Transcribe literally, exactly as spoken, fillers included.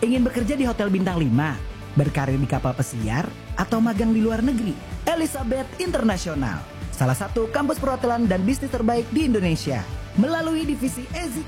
Ingin bekerja di hotel bintang lima, berkarir di kapal pesiar, atau magang di luar negeri? Elizabeth International, salah satu kampus perhotelan dan bisnis terbaik di Indonesia. Melalui divisi E Z I